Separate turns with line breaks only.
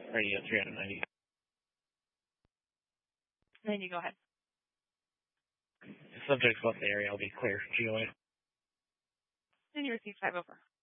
Radio 390.
Then you go ahead.
Subjects left the area. I'll be clear. GOA.
And you receive 5 over.